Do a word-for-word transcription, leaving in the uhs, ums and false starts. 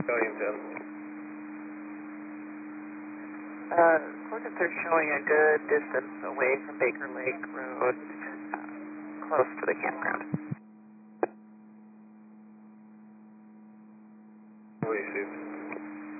Volume ten. Uh, coordinates are showing a good distance away from Baker Lake Road, uh, close to the campground. We received.